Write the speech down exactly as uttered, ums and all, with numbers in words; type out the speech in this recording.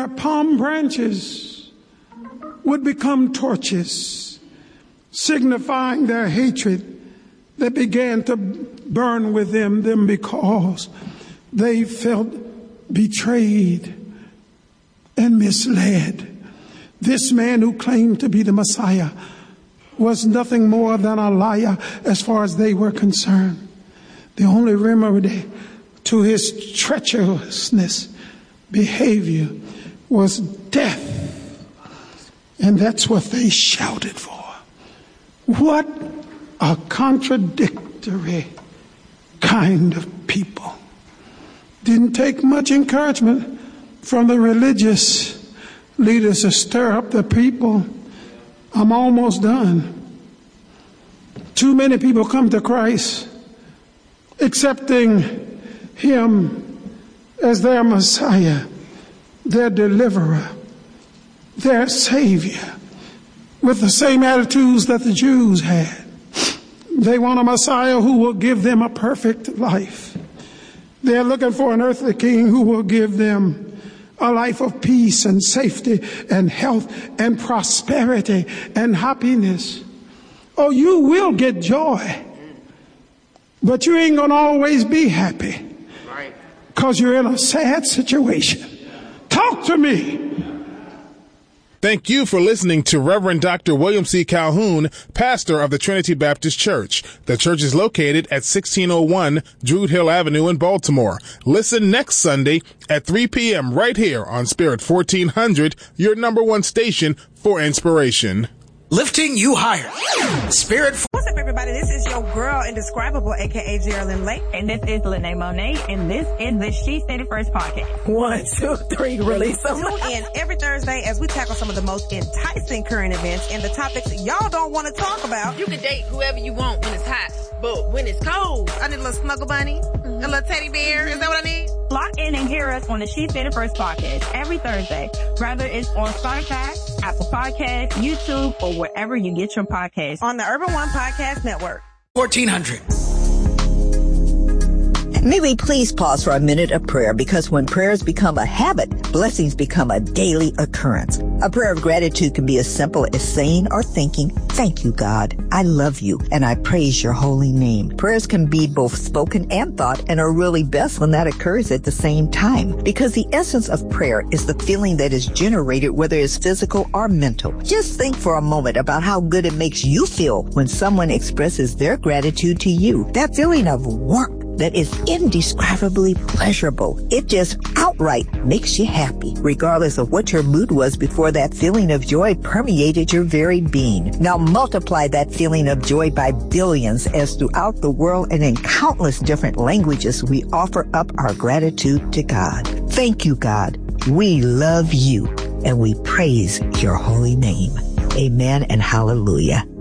their palm branches would become torches, signifying their hatred that began to burn within them because they felt betrayed and misled. This man who claimed to be the Messiah was nothing more than a liar as far as they were concerned. The only remedy to his treacherousness behavior was death. And that's what they shouted for. What a contradictory kind of people. Didn't take much encouragement from the religious leaders to stir up the people. I'm almost done. Too many people come to Christ accepting him as their Messiah, their deliverer, their Savior, with the same attitudes that the Jews had. They want a Messiah who will give them a perfect life. They're looking for an earthly king who will give them a life of peace and safety and health and prosperity and happiness. Oh, you will get joy, but you ain't gonna always be happy because you're in a sad situation. Talk to me. Thank you for listening to Reverend Doctor William C. Calhoun, pastor of the Trinity Baptist Church. The church is located at sixteen oh one Druid Hill Avenue in Baltimore. Listen next Sunday at three p.m. right here on Spirit fourteen hundred, your number one station for inspiration. Lifting you higher. Spirit. What's up, everybody? This is your girl, Indescribable, a k a. Geraldine Lake. And this is Lene Monet, and this is the She Said It First podcast. One, two, three, release them. Tune in every Thursday as we tackle some of the most enticing current events and the topics y'all don't want to talk about. You can date whoever you want when it's hot, but when it's cold, I need a little snuggle bunny, mm-hmm. a little teddy bear. Is that what I need? Lock in and hear us on the She Said It First podcast every Thursday. Whether it's on Spotify, Apple Podcasts, YouTube, or wherever you get your podcasts. On the Urban One Podcast Network. fourteen hundred. May we please pause for a minute of prayer, because when prayers become a habit, blessings become a daily occurrence. A prayer of gratitude can be as simple as saying or thinking, "Thank you, God. I love you, and I praise your holy name." Prayers can be both spoken and thought, and are really best when that occurs at the same time, because the essence of prayer is the feeling that is generated, whether it's physical or mental. Just think for a moment about how good it makes you feel when someone expresses their gratitude to you. That feeling of warmth that is indescribably pleasurable. It just outright makes you happy, regardless of what your mood was before that feeling of joy permeated your very being. Now multiply that feeling of joy by billions, as throughout the world and in countless different languages we offer up our gratitude to God. Thank you, God. We love you, and we praise your holy name. Amen and hallelujah.